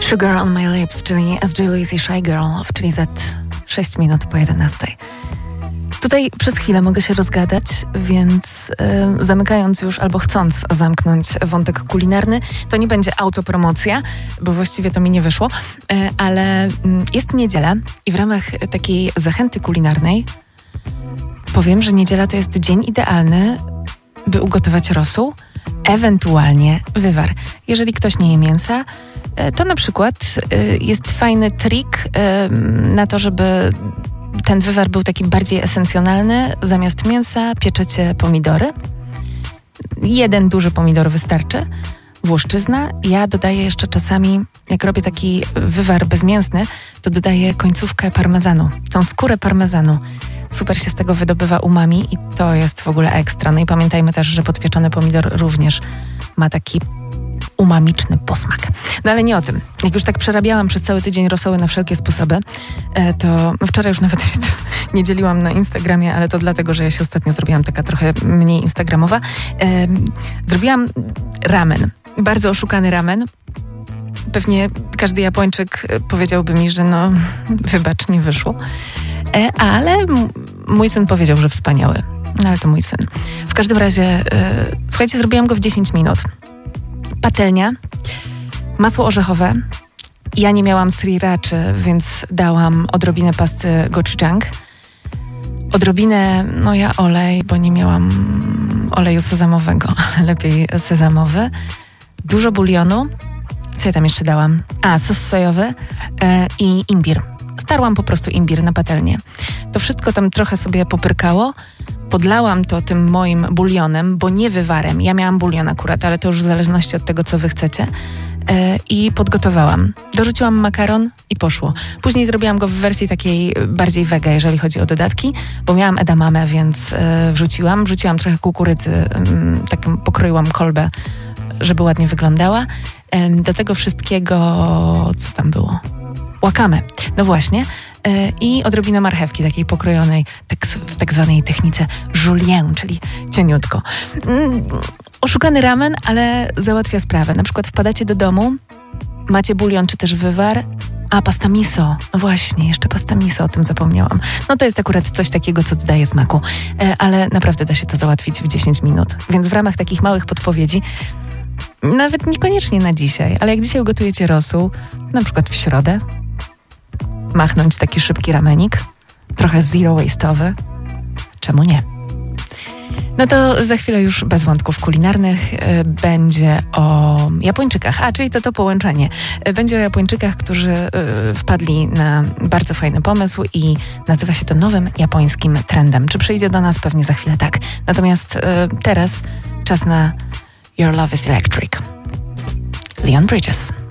Sugar on my lips, czyli SJ Lewis i Shy Girl, czyli za 6 minut po 11. Tutaj przez chwilę mogę się rozgadać, więc zamykając już albo chcąc zamknąć wątek kulinarny, to nie będzie autopromocja, bo właściwie to mi nie wyszło, ale jest niedziela i w ramach takiej zachęty kulinarnej powiem, że niedziela to jest dzień idealny, by ugotować rosół, ewentualnie wywar. Jeżeli ktoś nie je mięsa, to na przykład jest fajny trik na to, żeby ten wywar był taki bardziej esencjonalny. Zamiast mięsa pieczecie pomidory. 1 duży pomidor wystarczy. Włoszczyzna. Ja dodaję jeszcze czasami, jak robię taki wywar bezmięsny, to dodaję końcówkę parmezanu. Tą skórę parmezanu. Super się z tego wydobywa umami i to jest w ogóle ekstra. No i pamiętajmy też, że podpieczony pomidor również ma taki umamiczny posmak. No ale nie o tym. Jak już tak przerabiałam przez cały tydzień rosoły na wszelkie sposoby, to wczoraj już nawet się nie dzieliłam na Instagramie, ale to dlatego, że ja się ostatnio zrobiłam taka trochę mniej instagramowa. Zrobiłam ramen. Bardzo oszukany ramen. Pewnie każdy Japończyk powiedziałby mi, że no wybacz, nie wyszło. Ale mój syn powiedział, że wspaniały. No ale to mój syn. W każdym razie, słuchajcie, zrobiłam go w 10 minut. Patelnia, masło orzechowe. Ja nie miałam sriraczy, więc dałam odrobinę pasty gochujang. Odrobinę, olej, bo nie miałam oleju sezamowego, ale lepiej sezamowy. Dużo bulionu. Co ja tam jeszcze dałam? Sos sojowy i imbir. Starłam po prostu imbir na patelnię. To wszystko tam trochę sobie popyrkało. Podlałam to tym moim bulionem, bo nie wywarem. Ja miałam bulion akurat, ale to już w zależności od tego, co wy chcecie. I podgotowałam. Dorzuciłam makaron i poszło. Później zrobiłam go w wersji takiej bardziej wege, jeżeli chodzi o dodatki, bo miałam edamamę, więc wrzuciłam trochę kukurydzy, taką pokroiłam kolbę, żeby ładnie wyglądała. Do tego wszystkiego, co tam było? Wakame. No właśnie. I odrobinę marchewki takiej pokrojonej, w tak zwanej technice julienne, czyli cieniutko. Oszukany ramen, ale załatwia sprawę. Na przykład wpadacie do domu, macie bulion czy też wywar, pasta miso. No właśnie, jeszcze pasta miso, o tym zapomniałam. No to jest akurat coś takiego, co dodaje smaku. Ale naprawdę da się to załatwić w 10 minut. Więc w ramach takich małych podpowiedzi, nawet niekoniecznie na dzisiaj, ale jak dzisiaj ugotujecie rosół, na przykład w środę, machnąć taki szybki ramenik, trochę zero waste'owy. Czemu nie? No to za chwilę już bez wątków kulinarnych będzie o Japończykach, czyli to połączenie. Będzie o Japończykach, którzy wpadli na bardzo fajny pomysł i nazywa się to nowym japońskim trendem. Czy przyjdzie do nas? Pewnie za chwilę tak. Natomiast teraz czas na Your Love is Electric. Leon Bridges.